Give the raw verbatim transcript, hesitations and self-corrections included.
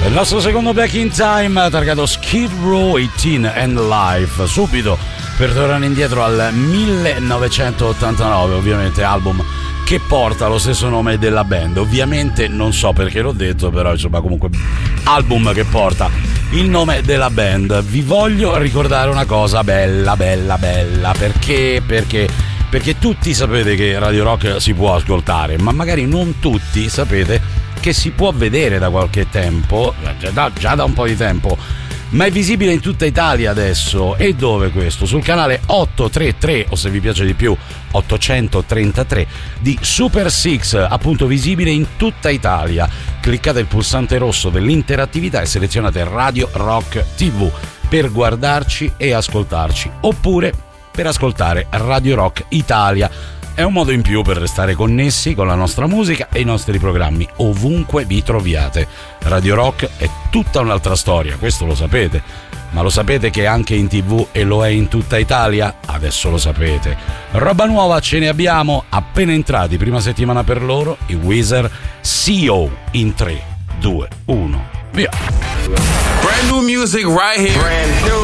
Il nostro secondo Back in Time, targato Skid Row eighteen and Life, subito per tornare indietro al millenovecentottantanove, ovviamente album che porta lo stesso nome della band. Ovviamente non so perché l'ho detto, però insomma comunque album che porta il nome della band. Vi voglio ricordare una cosa bella bella bella, perché perché perché tutti sapete che Radio Rock si può ascoltare, ma magari non tutti sapete che si può vedere da qualche tempo, già da, già da un po' di tempo, ma è visibile in tutta Italia adesso. E dove questo? Sul canale ottocentotrentatré, o se vi piace di più ottocentotrentatré di Super Six, appunto visibile in tutta Italia. Cliccate il pulsante rosso dell'interattività e selezionate Radio Rock tivù per guardarci e ascoltarci, oppure per ascoltare Radio Rock Italia. È un modo in più per restare connessi con la nostra musica e i nostri programmi ovunque vi troviate. Radio Rock è tutta un'altra storia, questo lo sapete, ma lo sapete che è anche in tivù e lo è in tutta Italia? Adesso lo sapete. Roba nuova ce ne abbiamo, appena entrati, prima settimana per loro, i Weezer, C E O in tre, due, uno, via. Brand new music right here. Brand new.